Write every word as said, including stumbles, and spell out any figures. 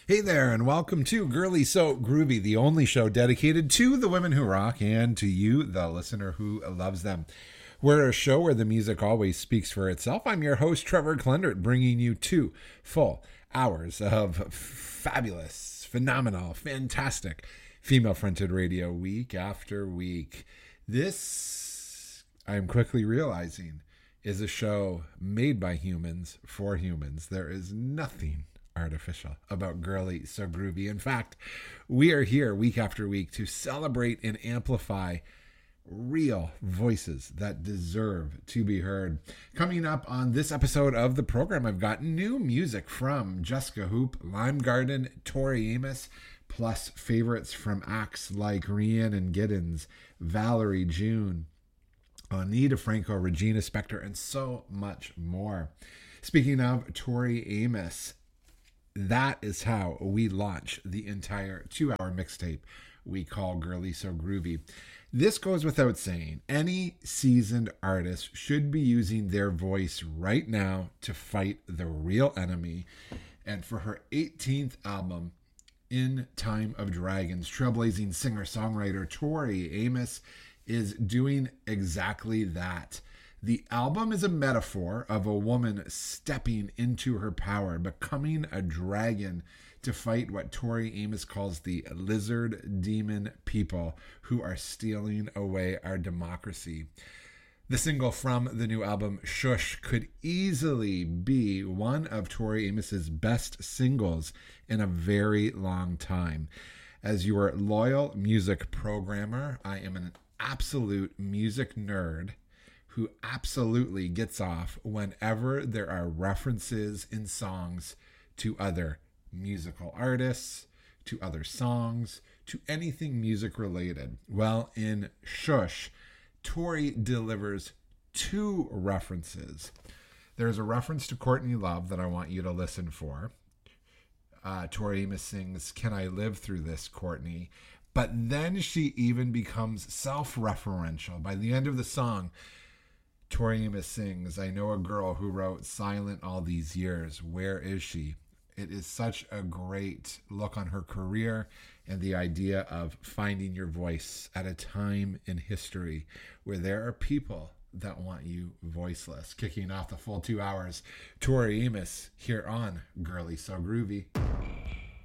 Hey there, and welcome to Girly So Groovy, the only show dedicated to the women who rock and to you, the listener who loves them. We're a show where the music always speaks for itself. I'm your host, Trevor Klendert, bringing you two full hours of fabulous, phenomenal, fantastic female-fronted radio week after week. This, I'm quickly realizing, is a show made by humans for humans. There is nothing artificial about Girly So Groovy. In fact, we are here week after week to celebrate and amplify real voices that deserve to be heard. Coming up on this episode of the program, I've got new music from Jessica Hoop, Lime Garden, Tori Amos, plus favorites from acts like Rhiannon Giddens, Valerie June, Anita Franco, Regina Spektor, and so much more. Speaking of Tori Amos, that is how we launch the entire two-hour mixtape we call Girly So Groovy. This goes without saying. Any seasoned artist should be using their voice right now to fight the real enemy. And for her eighteenth album, In Time of Dragons, trailblazing singer-songwriter Tori Amos is doing exactly that. The album is a metaphor of a woman stepping into her power, becoming a dragon to fight what Tori Amos calls the lizard demon people who are stealing away our democracy. The single from the new album, Shush, could easily be one of Tori Amos's best singles in a very long time. As your loyal music programmer, I am an absolute music nerd who absolutely gets off whenever there are references in songs to other musical artists, to other songs, to anything music related. Well, in Shush, Tori delivers two references. There's a reference to Courtney Love that I want you to listen for. Uh, Tori Amos sings, "Can I live through this, Courtney?" But then she even becomes self-referential. By the end of the song, Tori Amos sings, "I know a girl who wrote Silent all these years. Where is she?" It is such a great look on her career and the idea of finding your voice at a time in history where there are people that want you voiceless. Kicking off the full two hours, Tori Amos here on Girly So Groovy.